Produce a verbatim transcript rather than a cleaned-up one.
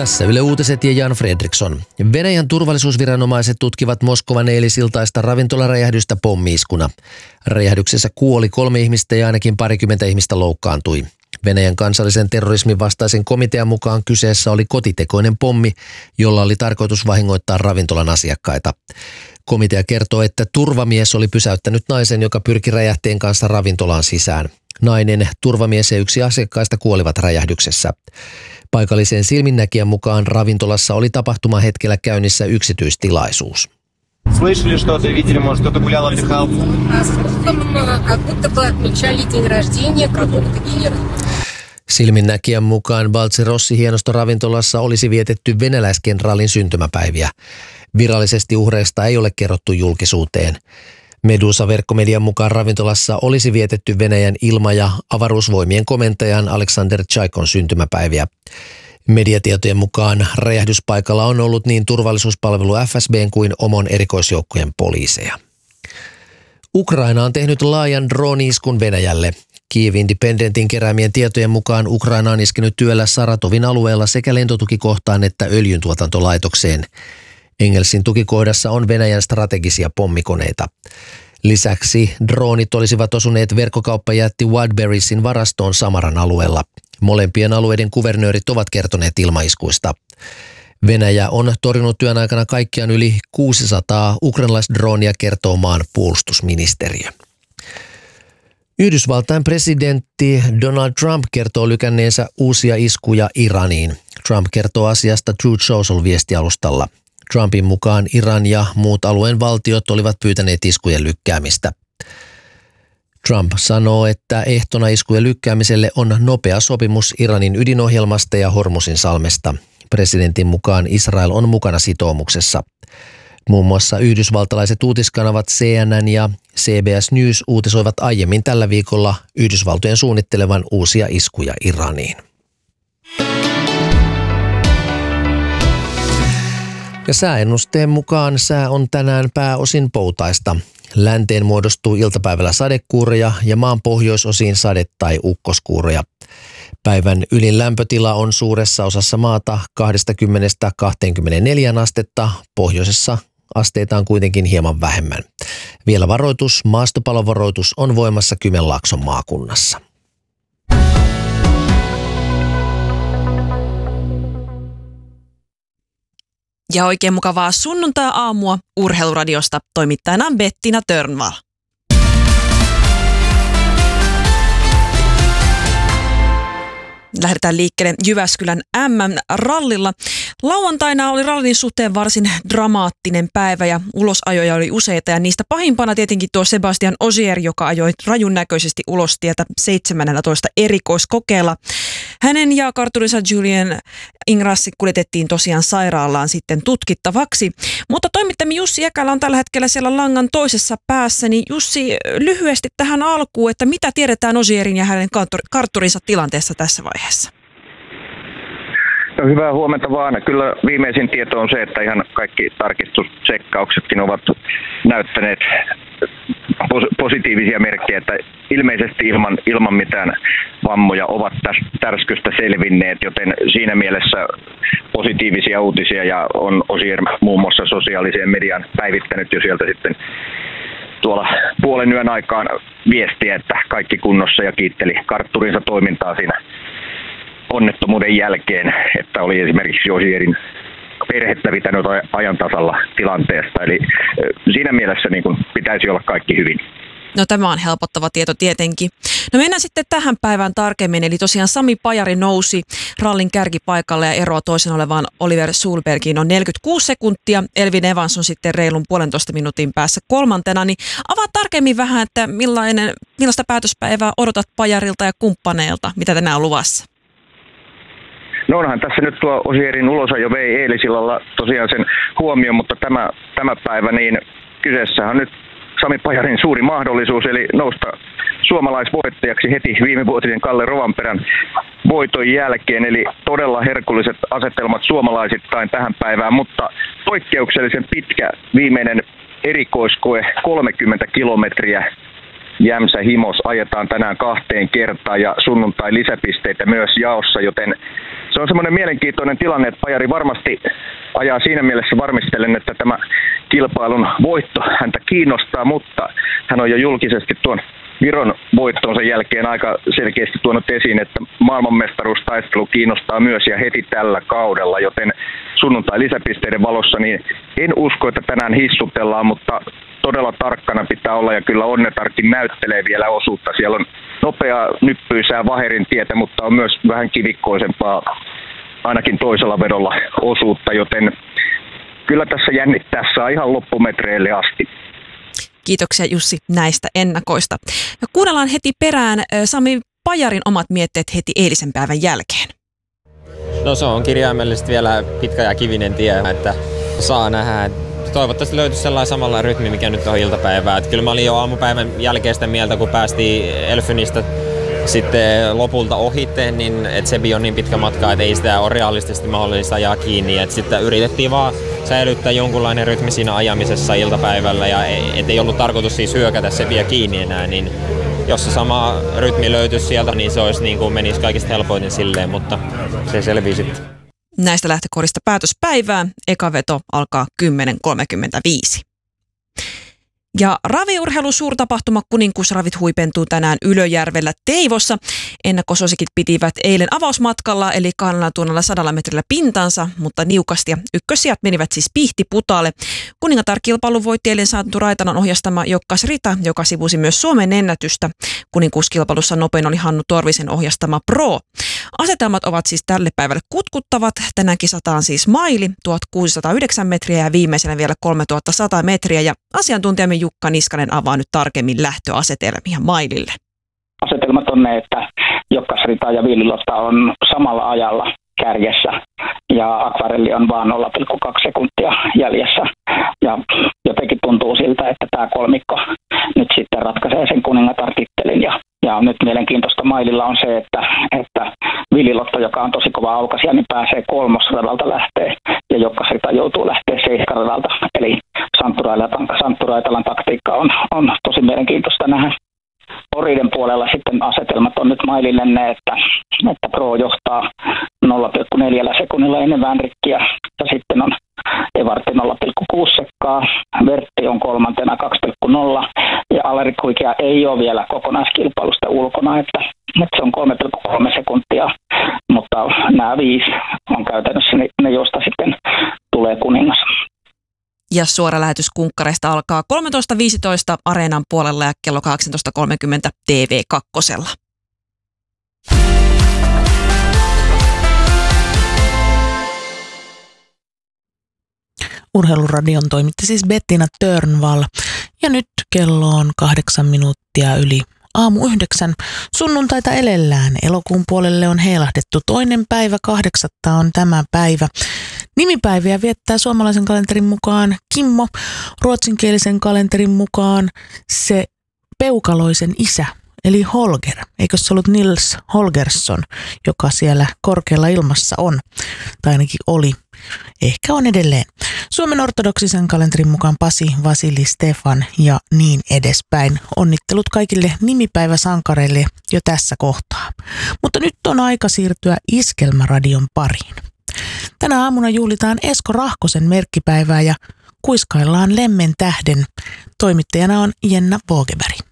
Tässä Yle Uutiset ja Jan Fredriksson. Venäjän turvallisuusviranomaiset tutkivat Moskovan eilisiltaista ravintolaräjähdystä pommi-iskuna. Räjähdyksessä kuoli kolme ihmistä ja ainakin parikymmentä ihmistä loukkaantui. Venäjän kansallisen terrorismin vastaisen komitean mukaan kyseessä oli kotitekoinen pommi, jolla oli tarkoitus vahingoittaa ravintolan asiakkaita. Komitea kertoo, että turvamies oli pysäyttänyt naisen, joka pyrki räjähteen kanssa ravintolaan sisään. Nainen, turvamies ja yksi asiakkaista kuolivat räjähdyksessä. Paikallisen silminnäkijän mukaan ravintolassa oli tapahtumahetkellä käynnissä yksityistilaisuus. Слышали что-то, видели, может, кто-то гулял, отдыхал? Silminnäkijän mukaan Baltserossi-hienostoravintolassa olisi vietetty venäläiskenraalin syntymäpäiviä. Virallisesti uhreista ei ole kerrottu julkisuuteen. Medusa-verkkomedian mukaan ravintolassa olisi vietetty Venäjän ilma- ja avaruusvoimien komentajan Aleksander Tsaikon syntymäpäiviä. Mediatietojen mukaan räjähdyspaikalla on ollut niin turvallisuuspalvelu F S B:n kuin omon erikoisjoukkojen poliiseja. Ukraina on tehnyt laajan drone-iskun Venäjälle. Kyiv Independentin keräämien tietojen mukaan Ukraina on iskenyt työllä Saratovin alueella sekä lentotukikohtaan että öljyntuotantolaitokseen. Engelsin tukikohdassa on Venäjän strategisia pommikoneita. Lisäksi droonit olisivat osuneet verkkokauppajätti Wildberriesin varastoon Samaran alueella. Molempien alueiden kuvernöörit ovat kertoneet ilmaiskuista. Venäjä on torjunut työn aikana kaikkiaan yli kuusisataa ukrainalaisdroonia, kertoo maan puolustusministeriö. Yhdysvaltain presidentti Donald Trump kertoo lykänneensä uusia iskuja Iraniin. Trump kertoo asiasta Truth Social-viestialustalla. Trumpin mukaan Iran ja muut alueen valtiot olivat pyytäneet iskujen lykkäämistä. Trump sanoo, että ehtona iskujen lykkäämiselle on nopea sopimus Iranin ydinohjelmasta ja Hormuzin salmesta. Presidentin mukaan Israel on mukana sitoumuksessa. Muun muassa yhdysvaltalaiset uutiskanavat C N N ja C B S News uutisoivat aiemmin tällä viikolla Yhdysvaltojen suunnittelevan uusia iskuja Iraniin. Ja sääennusteen mukaan sää on tänään pääosin poutaista. Länteen muodostuu iltapäivällä sadekuuroja ja maan pohjoisosiin sade- tai ukkoskuuroja. Päivän ylin lämpötila on suuressa osassa maata kaksikymmentä kaksikymmentäneljä astetta, pohjoisessa asteita on kuitenkin hieman vähemmän. Vielä varoitus, maastopalovaroitus on voimassa Kymenlaakson maakunnassa. Ja oikein mukavaa sunnuntai-aamua Urheiluradiosta, toimittajana Bettina Törnvall. Lähdetään liikkeelle Jyväskylän M M-rallilla. Lauantaina oli rallin suhteen varsin dramaattinen päivä ja ulosajoja oli useita ja niistä pahimpana tietenkin tuo Sebastian Ogier, joka ajoi rajun näköisesti ulos tietä seitsemäntoista erikoiskokeella. Hänen ja karturinsa Julien Ingrassi kuljetettiin tosiaan sairaalaan sitten tutkittavaksi. Mutta toimittajamme Jussi Jäkälä on tällä hetkellä siellä langan toisessa päässä. Niin Jussi, lyhyesti tähän alkuun, että mitä tiedetään Ogierin ja hänen kartturinsa tilanteessa tässä vaiheessa? No, hyvää huomenta vaan. Kyllä viimeisin tieto on se, että ihan kaikki tarkistustsekkauksetkin ovat näyttäneet positiivisia merkkejä, että ilmeisesti ilman, ilman mitään vammoja ovat tästä tärskystä selvinneet, joten siinä mielessä positiivisia uutisia ja on Ogier muun muassa sosiaalisen median päivittänyt jo sieltä sitten tuolla puolen yön aikaan viestiä, että kaikki kunnossa ja kiitteli kartturinsa toimintaa siinä onnettomuuden jälkeen, että oli esimerkiksi Ogierin perhettä pitänyt ajan tasalla tilanteesta. Eli siinä mielessä niin kuin pitäisi olla kaikki hyvin. No tämä on helpottava tieto tietenkin. No mennään sitten tähän päivään tarkemmin. Eli tosiaan Sami Pajari nousi rallin kärkipaikalle ja eroa toisen olevaan Oliver Sulbergiin on neljäkymmentäkuusi sekuntia. Elvin Evans on sitten reilun puolentoista minuutin päässä kolmantena. Niin avaa tarkemmin vähän, että millainen, millaista päätöspäivää odotat Pajarilta ja kumppaneilta, mitä tänään on luvassa? No onhan tässä nyt tuo Ogierin ulosajo vei eilisillalla tosiaan sen huomioon, mutta tämä, tämä päivä, niin kyseessä on nyt Sami Pajarin suuri mahdollisuus, eli nousta suomalaisvoittajaksi heti viimevuotisen Kalle Rovanperän voiton jälkeen, eli todella herkulliset asetelmat suomalaisittain tähän päivään, mutta poikkeuksellisen pitkä viimeinen erikoiskoe, kolmekymmentä kilometriä. Jämsä Himos ajetaan tänään kahteen kertaan ja sunnuntai lisäpisteitä myös jaossa, joten se on semmoinen mielenkiintoinen tilanne, että Pajari varmasti ajaa siinä mielessä varmistellen, että tämä kilpailun voitto häntä kiinnostaa, mutta hän on jo julkisesti tuon Viron voittonsa jälkeen aika selkeästi tuonut esiin, että maailmanmestaruustaistelu kiinnostaa myös ja heti tällä kaudella, joten sunnuntai lisäpisteiden valossa niin en usko, että tänään hissutellaan, mutta todella tarkkana pitää olla ja kyllä Onnetarkin näyttelee vielä osuutta. Siellä on nopeaa nyppyisää Vaherin tietä, mutta on myös vähän kivikkoisempaa ainakin toisella vedolla osuutta, joten kyllä tässä jännittää saa ihan loppumetreille asti. Kiitoksia Jussi näistä ennakoista. Ja kuunnellaan heti perään Sami Pajarin omat mietteet heti eilisen päivän jälkeen. No se on kirjaimellisesti vielä pitkä ja kivinen tie, että saa nähdä. Toivottavasti löytyisi sellainen samalla rytmi, mikä nyt on iltapäivää. Että kyllä mä olin jo aamupäivän jälkeistä mieltä, kun päästiin Elfynistä sitten lopulta ohitte, niin että se on niin pitkä matka, että ei sitä ole realistisesti mahdollista ajaa kiinni. Että sitten yritettiin vaan säilyttää jonkunlainen rytmi siinä ajamisessa iltapäivällä ja et ei ollut tarkoitus siis hyökätä se vielä kiinni enää, niin jos se sama rytmi löytyisi sieltä, niin se olisi niin kuin menisi kaikista helpoiten silleen, mutta se selvii sitten. Näistä lähtökohdista päätöspäivää. Eka veto alkaa kymmenen kolmekymmentäviisi. Ja raviurheilun suurtapahtuma Kuninkuusravit huipentuu tänään Ylöjärvellä Teivossa. Ennakkosuosikit pitivät eilen avausmatkalla eli kahdella tunnilla sadalla metrillä pintansa, mutta niukasti ja ykkössijat menivät siis Pihtiputaalle. Kuningatar-kilpailun voitti eilen Santtu Raitalan ohjastama Jokkas Rita, joka sivusi myös Suomen ennätystä. Kuninkuuskilpailussa nopein oli Hannu Torvisen ohjastama Pro. Asetelmat ovat siis tälle päivälle kutkuttavat. Tänään kisataan siis maili tuhatkuusisataayhdeksän metriä ja viimeisenä vielä kolmetuhattasata metriä ja asiantuntijamme Jukka Niskanen avaa nyt tarkemmin lähtöasetelmia mailille. Asetelmat on ne, että Jokkas Rita ja Villilotta on samalla ajalla kärjessä ja Akvarelli on vaan nolla pilkku kaksi sekuntia jäljessä. Ja jotenkin tuntuu siltä, että tämä kolmikko nyt sitten ratkaisee sen kuningatar-tittelin. Ja, ja nyt mielenkiintoista maililla on se, että, että Villilotta, joka on tosi kova aukaisija, niin pääsee kolmosradalta lähtee ja Jokkas Rita joutuu lähteä seiskaradalta. Eli Santtu Raitalan taktiikka on, on tosi mielenkiintoista nähdä. Oriden puolella sitten asetelmat on nyt mailille ne, että, että Pro johtaa nolla pilkku neljä sekunnilla ennen Vänrikkiä ja sitten on Evartti nolla pilkku kuusi sekkaa, Vertti on kolmantena kaksi pilkku nolla ja Alerik Huikea ei ole vielä kokonaiskilpailusta ulkona, että, että se on kolme pilkku kolme sekuntia, mutta nämä viisi on käytännössä ne, ne joista sitten tulee kuningas. Ja suora lähetys kunkkareista alkaa kolmetoista viisitoista Areenan puolella ja kello kahdeksantoista kolmekymmentä T V kaksi. Urheiluradion toimitti siis Bettina Törnvall. Ja nyt kello on kahdeksan minuuttia yli aamu yhdeksän. Sunnuntaita elellään. Elokuun puolelle on heilahdettu. Toinen päivä, kahdeksatta on tämä päivä. Nimipäiviä viettää suomalaisen kalenterin mukaan Kimmo, ruotsinkielisen kalenterin mukaan se peukaloisen isä, eli Holger. Eikö se ollut Nils Holgersson, joka siellä korkealla ilmassa on, tai ainakin oli, ehkä on edelleen. Suomen ortodoksisen kalenterin mukaan Pasi, Vasili, Stefan ja niin edespäin. Onnittelut kaikille nimipäiväsankareille jo tässä kohtaa. Mutta nyt on aika siirtyä Iskelmäradion pariin. Tänä aamuna juhlitaan Esko Rahkosen merkkipäivää ja kuiskaillaan Lemmen tähden. Toimittajana on Jenna Vågeberg.